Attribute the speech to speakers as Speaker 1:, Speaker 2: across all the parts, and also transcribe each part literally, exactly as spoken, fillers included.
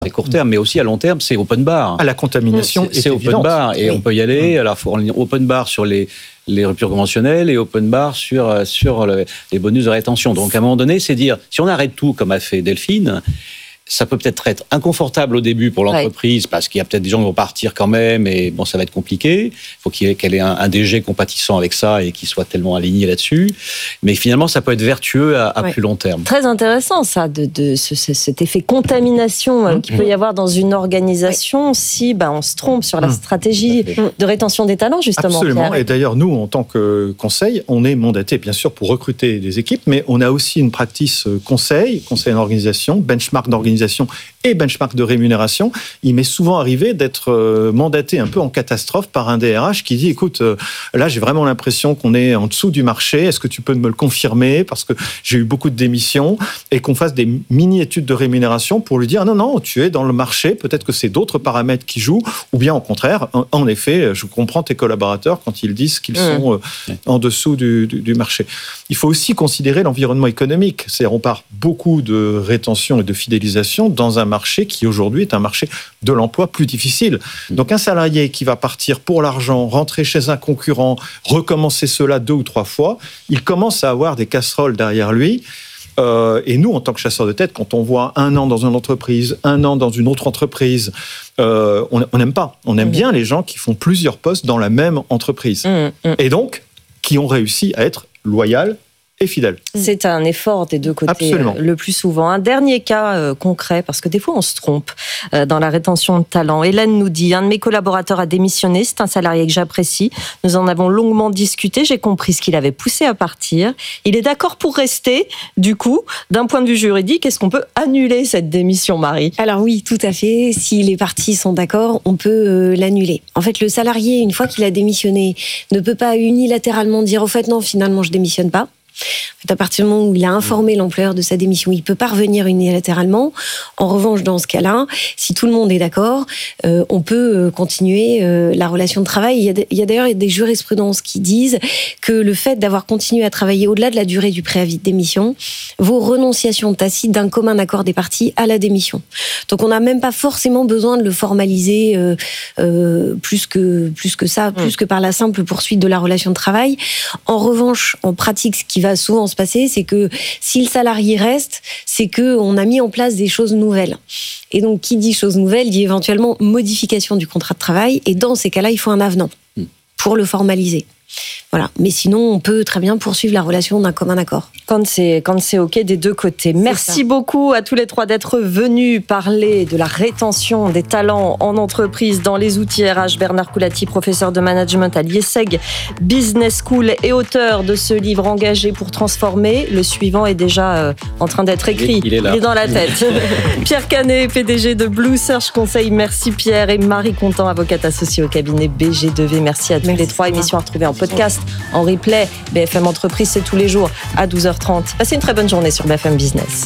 Speaker 1: à court terme, mais aussi à long terme, c'est open bar.
Speaker 2: À la contamination,
Speaker 1: c'est, c'est open évidente. Bar et oui. On peut y aller. Alors, open bar sur les les ruptures conventionnelles et open bar sur sur le, les bonus de rétention. Donc, à un moment donné, c'est dire si on arrête tout, comme a fait Delphine. Ça peut peut-être être inconfortable au début pour l'entreprise, ouais. Parce qu'il y a peut-être des gens qui vont partir quand même, et bon, ça va être compliqué. Il faut qu'il y ait, qu'elle ait un, un D G compatissant avec ça et qui soit tellement aligné là-dessus. Mais finalement, ça peut être vertueux à, à ouais. plus long terme.
Speaker 3: Très intéressant, ça, de, de ce, cet effet contamination mmh. qu'il peut y avoir dans une organisation ouais. si bah, on se trompe sur la mmh. stratégie de rétention des talents, justement.
Speaker 2: Absolument.
Speaker 3: Pierre.
Speaker 2: Et d'ailleurs, nous, en tant que conseil, on est mandaté, bien sûr, pour recruter des équipes, mais on a aussi une practice conseil, conseil d'organisation, benchmark d'organisation et benchmark de rémunération. Il m'est souvent arrivé d'être mandaté un peu en catastrophe par un D R H qui dit « Écoute, là, j'ai vraiment l'impression qu'on est en dessous du marché. Est-ce que tu peux me le confirmer parce que j'ai eu beaucoup de démissions ?» et qu'on fasse des mini-études de rémunération pour lui dire « Non, non, tu es dans le marché. Peut-être que c'est d'autres paramètres qui jouent. » Ou bien, au contraire, en effet, je comprends tes collaborateurs quand ils disent qu'ils mmh. sont en dessous du, du, du marché. Il faut aussi considérer l'environnement économique. C'est-à-dire, on parle beaucoup de rétention et de fidélisation dans un marché qui aujourd'hui est un marché de l'emploi plus difficile. Donc un salarié qui va partir pour l'argent, rentrer chez un concurrent, recommencer cela deux ou trois fois, il commence à avoir des casseroles derrière lui. Euh, et nous, en tant que chasseurs de tête, quand on voit un an dans une entreprise, un an dans une autre entreprise, euh, on n'aime pas. On aime mmh. bien les gens qui font plusieurs postes dans la même entreprise. Mmh. Et donc, qui ont réussi à être loyaux et fidèle.
Speaker 3: C'est un effort des deux côtés. Absolument. Le plus souvent. Un dernier cas euh, concret, parce que des fois on se trompe euh, dans la rétention de talent. Hélène nous dit, un de mes collaborateurs a démissionné, c'est un salarié que j'apprécie. Nous en avons longuement discuté, j'ai compris ce qu'il avait poussé à partir. Il est d'accord pour rester. Du coup, d'un point de vue juridique, est-ce qu'on peut annuler cette démission, Marie ?
Speaker 4: Alors oui, tout à fait. Si les parties sont d'accord, on peut euh, l'annuler. En fait, le salarié, une fois qu'il a démissionné, ne peut pas unilatéralement dire au fait non, finalement je démissionne pas. En fait, à partir du moment où il a informé l'employeur de sa démission, il ne peut pas revenir unilatéralement. En revanche, dans ce cas-là, si tout le monde est d'accord, euh, on peut continuer euh, la relation de travail. Il y a, il y a d'ailleurs des jurisprudences qui disent que le fait d'avoir continué à travailler au-delà de la durée du préavis de démission vaut renonciation tacite d'un commun accord des parties à la démission. Donc on n'a même pas forcément besoin de le formaliser euh, euh, plus que, plus que ça, plus que par la simple poursuite de la relation de travail. En revanche, en pratique, ce qui va souvent se passer, c'est que si le salarié reste, c'est qu'on a mis en place des choses nouvelles. Et donc, qui dit choses nouvelles, dit éventuellement modification du contrat de travail. Et dans ces cas-là, il faut un avenant pour le formaliser. Voilà. Mais sinon, on peut très bien poursuivre la relation d'un commun accord.
Speaker 3: Quand c'est, quand c'est OK des deux côtés. C'est Merci ça. beaucoup à tous les trois d'être venus parler de la rétention des talents en entreprise dans les outils R H. Bernard Coulati, professeur de management à l'IESEG Business School et auteur de ce livre Engagé pour transformer. Le suivant est déjà euh, en train d'être écrit.
Speaker 1: Il est, il est là.
Speaker 3: Il est dans la tête. Pierre Canet, P D G de Blue Search Conseil. Merci Pierre. Et Marie Contant, avocate associée au cabinet B G deux V. Merci à tous Merci les trois. Émissions à retrouver en podcast, en replay. B F M Entreprise, c'est tous les jours à douze heures trente. Passez une très bonne journée sur B F M Business.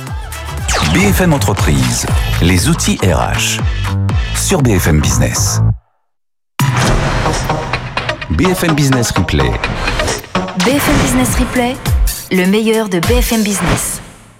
Speaker 5: B F M Entreprise, les outils R H. Sur B F M Business. B F M Business Replay.
Speaker 6: B F M Business Replay, le meilleur de B F M Business.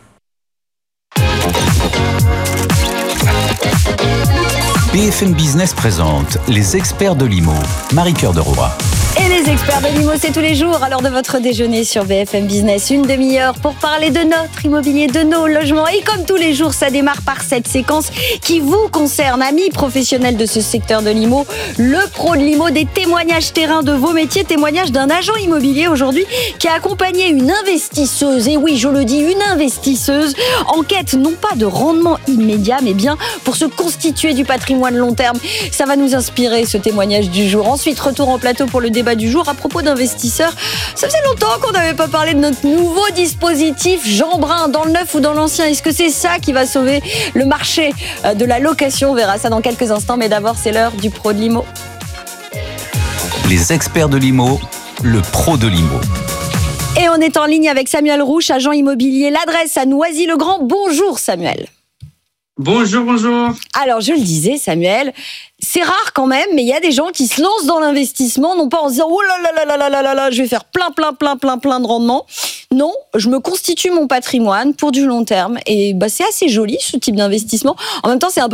Speaker 5: B F M Business présente les experts de l'I M O. Marie-Cœur de Roy.
Speaker 7: Et les experts de l'I M O, c'est tous les jours à l'heure de votre déjeuner sur B F M Business. Une demi-heure pour parler de notre immobilier, de nos logements. Et comme tous les jours, ça démarre par cette séquence qui vous concerne, amis professionnels de ce secteur de l'I M O. Le pro de l'I M O, des témoignages terrain de vos métiers, témoignages d'un agent immobilier aujourd'hui qui a accompagné une investisseuse. Et oui, je le dis, une investisseuse en quête non pas de rendement immédiat, mais bien pour se constituer du patrimoine long terme. Ça va nous inspirer, ce témoignage du jour. Ensuite, retour en plateau pour le débat du jour à propos d'investisseurs. Ça faisait longtemps qu'on n'avait pas parlé de notre nouveau dispositif Jean Brun, dans le neuf ou dans l'ancien. Est-ce que c'est ça qui va sauver le marché de la location? On verra ça dans quelques instants, mais d'abord c'est l'heure du pro de l'I M O.
Speaker 5: Les experts de l'I M O, le pro de l'I M O.
Speaker 7: Et on est en ligne avec Samuel Rouche, agent immobilier. L'adresse à Noisy-le-Grand. Bonjour Samuel.
Speaker 8: Bonjour, bonjour.
Speaker 7: Alors, je le disais, Samuel, c'est rare quand même, mais il y a des gens qui se lancent dans l'investissement, non pas en se disant « Oh là là là là là là là, je vais faire plein, plein, plein, plein, plein de rendements ». non, je me constitue mon patrimoine pour du long terme. Et bah, c'est assez joli ce type d'investissement. En même temps, c'est un peu